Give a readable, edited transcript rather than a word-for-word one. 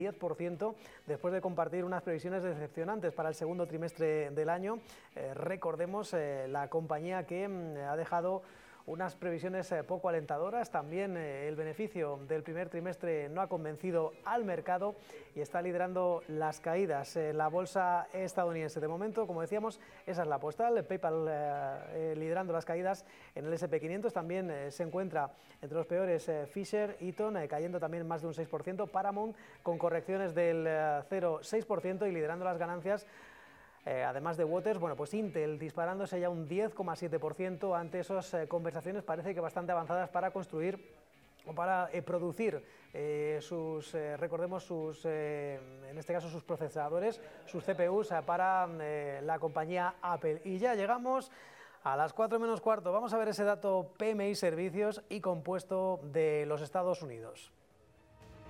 10% después de compartir unas previsiones decepcionantes para el segundo trimestre del año. Recordemos la compañía que ha dejado unas previsiones poco alentadoras. También el beneficio del primer trimestre no ha convencido al mercado y está liderando las caídas en la bolsa estadounidense. De momento, como decíamos, esa es la postal. PayPal liderando las caídas en el S&P 500. También se encuentra entre los peores Fisher, Eaton, cayendo también más de un 6%. Paramount con correcciones del 0,6% y liderando las ganancias. Además de Waters, bueno, pues Intel disparándose ya un 10,7% ante esas conversaciones, parece que bastante avanzadas para construir o para producir recordemos en este caso sus procesadores, sus CPUs para la compañía Apple. Y ya llegamos a las 4 menos cuarto. Vamos a ver ese dato PMI Servicios y Compuesto de los Estados Unidos.